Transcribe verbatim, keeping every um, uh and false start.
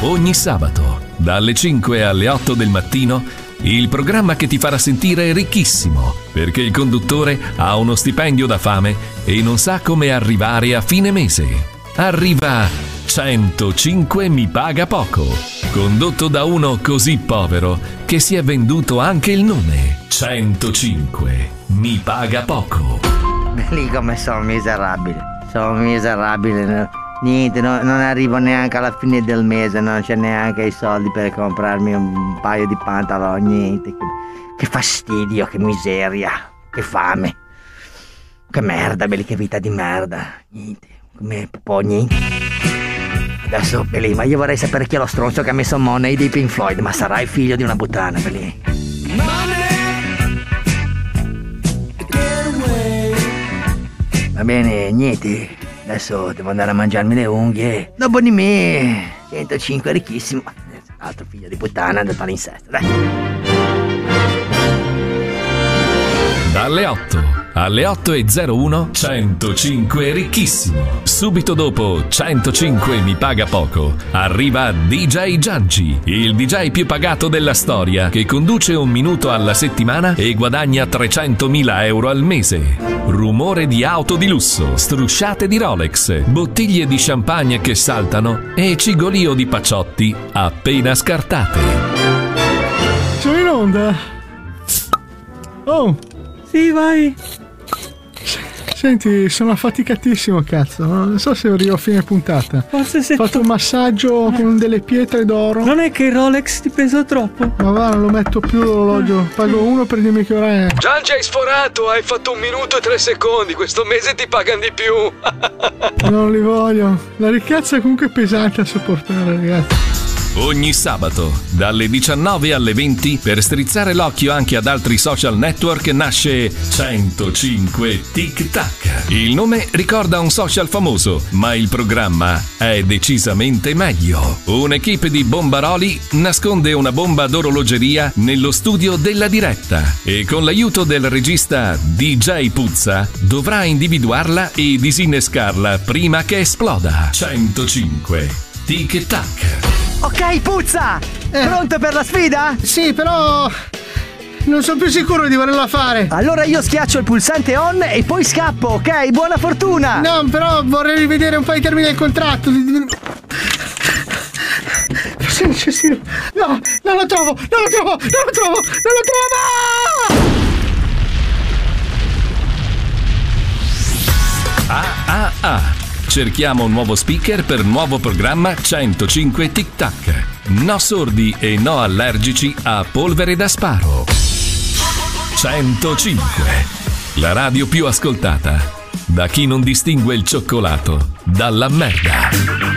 Ogni sabato, dalle cinque alle otto del mattino, il programma che ti farà sentire ricchissimo, perché il conduttore ha uno stipendio da fame e non sa come arrivare a fine mese. Arriva centocinque mi paga poco, condotto da uno così povero che si è venduto anche il nome. centocinque mi paga poco. Lì come sono miserabile, sono miserabile, niente, no, non arrivo neanche alla fine del mese, non c'è neanche i soldi per comprarmi un paio di pantaloni, niente, che, che fastidio, che miseria, che fame, che merda, belli, che vita di merda, niente, come po' niente. Adesso, belli, ma io vorrei sapere chi è lo stronzo che ha messo Money dei Pink Floyd, ma sarà il figlio di una puttana, belli. Va bene, niente, adesso devo andare a mangiarmi le unghie. Dopo di me, centocinque ricchissimo. Altro figlio di puttana da palinsesto, dai. Dalle otto alle otto e zero uno, centocinque ricchissimo. Subito dopo centocinque mi paga poco, arriva D J Gianci, il D J più pagato della storia, che conduce un minuto alla settimana e guadagna trecentomila euro al mese. Rumore di auto di lusso, strusciate di Rolex, bottiglie di champagne che saltano e cigolio di paciotti appena scartate. Sono in onda. Oh, sì, vai. Senti, sono affaticatissimo, cazzo. Non so se arrivo a fine puntata. Forse se ho fatto un massaggio con delle pietre d'oro. Non è che il Rolex ti pesa troppo? Ma va, non lo metto più l'orologio. Pago uno per dirmi che ora è. Gianci, hai sforato, hai fatto un minuto e tre secondi. Questo mese ti pagano di più. Non li voglio. La ricchezza è comunque pesante a sopportare, ragazzi. Ogni sabato, dalle diciannove alle venti, per strizzare l'occhio anche ad altri social network, nasce centocinque Tic Tac. Il nome ricorda un social famoso, ma il programma è decisamente meglio. Un'equipe di bombaroli nasconde una bomba d'orologeria nello studio della diretta e con l'aiuto del regista D J Puzza dovrà individuarla e disinnescarla prima che esploda. centocinque Tic Tac. Ok, Puzza! Eh. Pronto per la sfida? Sì, però non sono più sicuro di volerla fare. Allora io schiaccio il pulsante on e poi scappo, ok? Buona fortuna! No, però vorrei rivedere un po' i termini del contratto. Forse necessito. No, non lo trovo, non lo trovo, non lo trovo, non lo trovo! Ah ah ah! Cerchiamo un nuovo speaker per nuovo programma centocinque Tic Tac. No sordi e no allergici a polvere da sparo. centocinque, la radio più ascoltata da chi non distingue il cioccolato dalla merda.